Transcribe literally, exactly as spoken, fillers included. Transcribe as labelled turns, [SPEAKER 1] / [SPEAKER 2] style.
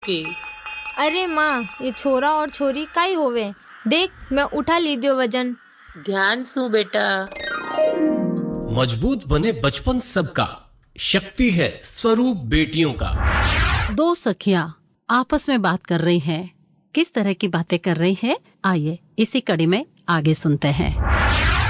[SPEAKER 1] के।
[SPEAKER 2] अरे माँ, ये छोरा और छोरी काई होवे, देख मैं उठा ली दियो वजन।
[SPEAKER 1] ध्यान सु बेटा।
[SPEAKER 3] मजबूत बने बचपन सबका, शक्ति है स्वरूप बेटियों का।
[SPEAKER 4] दो सखियां आपस में बात कर रही हैं। किस तरह की बातें कर रही हैं, आइए इसी कड़ी में आगे सुनते हैं।